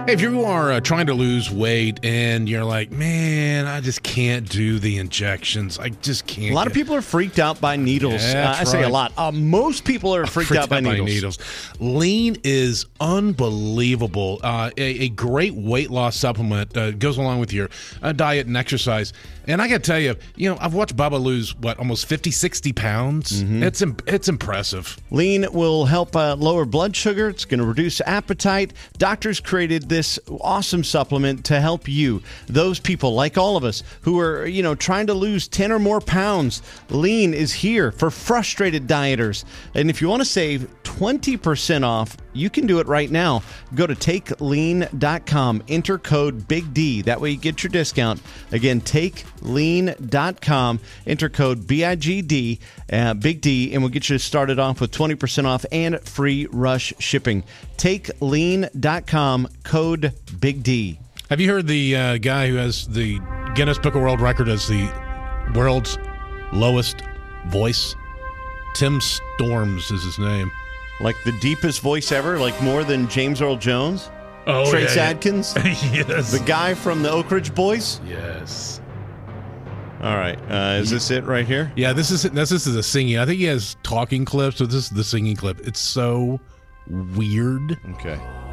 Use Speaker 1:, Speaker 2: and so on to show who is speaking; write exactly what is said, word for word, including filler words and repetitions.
Speaker 1: If you are uh, trying to lose weight and you're like, man, I just can't do the injections. I just can't.
Speaker 2: A lot of people are freaked out by needles.
Speaker 1: Yeah,
Speaker 2: uh, I say
Speaker 1: right.
Speaker 2: a lot. Uh, most people are freaked,
Speaker 1: freaked
Speaker 2: out, by,
Speaker 1: out by
Speaker 2: needles.
Speaker 1: needles. Lean is unbelievable. Uh, a, a great weight loss supplement uh, goes along with your uh, diet and exercise. And I got to tell you, you know, I've watched Bubba lose, what, almost fifty, sixty pounds? Mm-hmm. It's im- it's impressive.
Speaker 2: Lean will help uh, lower blood sugar. It's going to reduce appetite. Doctors created this awesome supplement to help you, those people like all of us who are, you know, trying to lose ten or more pounds. Lean is here for frustrated dieters. And if you want to save twenty percent off, you can do it right now. Go to take lean dot com, enter code Big D. That way you get your discount. Again, take lean dot com, enter code B I G D, uh, Big D, and we'll get you started off with twenty percent off and free rush shipping. take lean dot com, code Big D.
Speaker 1: Have you heard the uh, guy who has the Guinness Book of World Record as the world's lowest voice? Tim Storms is his name.
Speaker 2: Like the deepest voice ever, like more than James Earl Jones?
Speaker 1: Oh,
Speaker 2: Trace
Speaker 1: yeah, yeah.
Speaker 2: Adkins?
Speaker 1: Yes.
Speaker 2: The guy from the Oak Ridge Boys?
Speaker 1: Yes.
Speaker 2: All right. Uh, is this it right here?
Speaker 1: Yeah, this is this is the singing. I think he has talking clips, so this is the singing clip. It's so weird.
Speaker 2: Okay.